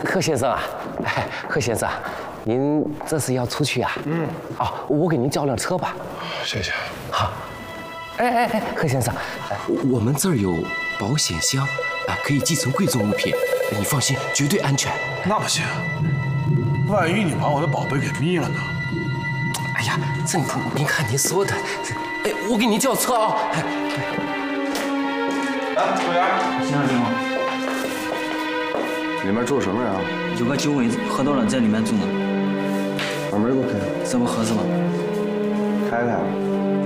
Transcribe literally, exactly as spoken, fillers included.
贺先生啊，哎，贺先生，您这是要出去啊？嗯。哦，我给您叫辆车吧。 谢谢。 好。哎哎哎，贺先生，我们这儿有保险箱，啊，可以寄存贵重物品，你放心，绝对安全。 那不行，万一你把我的宝贝给灭了呢？ 哎呀，这您您看您说的，哎，我给您叫车啊。哎， 来，服务员。 先生你好。 里面住什么人啊？ 有个酒鬼喝多了，在里面住呢。 把门给我开。 这不合适吗？ 开开。